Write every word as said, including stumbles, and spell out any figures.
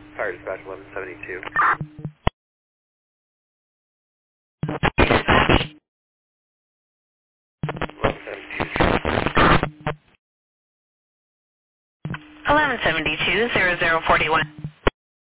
Fire dispatch eleven seventy-two. eleven seventy-two. eleven seventy-two, zero zero four one.